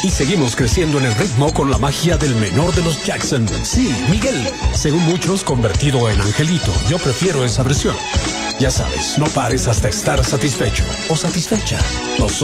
Y seguimos creciendo en el ritmo con la magia del menor de los Jackson. Sí, Miguel. Según muchos, convertido en angelito. Yo prefiero esa versión. Ya sabes, no pares hasta estar satisfecho o satisfecha. Nosotros